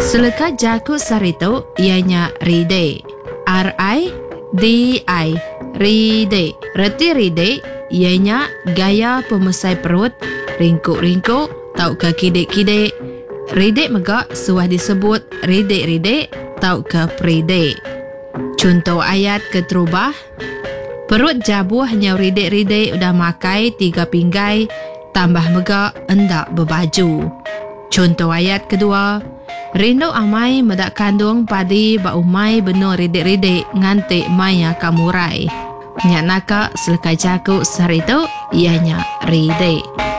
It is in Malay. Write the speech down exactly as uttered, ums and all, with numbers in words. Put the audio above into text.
Selekat jaku sarito ianya ride. R I D I. Ride. Reti ride ianya gaya pemesai perut, ringkuk-ringkuk, tau ke kidek-kidek. Ride megak suah disebut ride-ride, tau ke pride. Contoh ayat keterubah. Perut jabuh hanya ride-ride udah makai tiga pinggai, tambah megak endak berbaju. Contoh ayat kedua. Rindu amai medak kandung padi ba umai beno ride-ride ngante maya kamurai. Nyak naka selekai jaku sarito ianya ride.